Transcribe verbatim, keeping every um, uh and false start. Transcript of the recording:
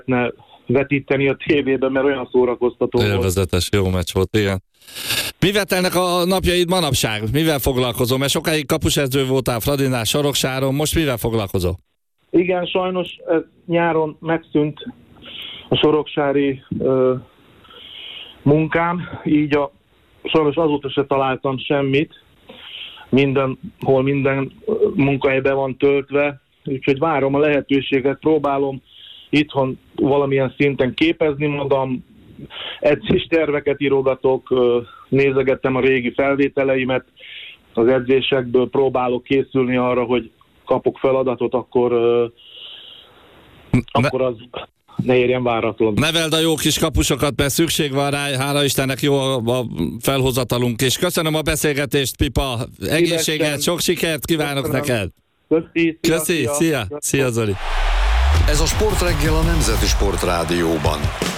ne vetíteni a tévében, mert olyan szórakoztató volt. Élvezetes, jó meccs volt, igen. Mivel telnek a napjaid manapság? Mivel foglalkozom? Mert sokáig kapusedző voltál Fradinál, Soroksáron, most mivel foglalkozol? Igen, sajnos ez nyáron megszűnt a soroksári ö, munkám, így a, sajnos azóta se találtam semmit, mindenhol minden munkahelyben van töltve, úgyhogy várom a lehetőséget, próbálom itthon valamilyen szinten képezni magam, edzés terveket írogatok, nézegettem a régi felvételeimet, az edzésekből próbálok készülni arra, hogy kapok feladatot, akkor, ne, akkor az ne érjen váratlan. Neveld a jó kis kapusokat, mert szükség van rá, hála Istennek jó a felhozatalunk, és köszönöm a beszélgetést, Pipa, egészséget, sok sikert kívánok köszönöm. Neked! Köszi, szia, Köszi, szia, szia, szia Zoli! Ez a Sportreggel a Nemzeti Sportrádióban.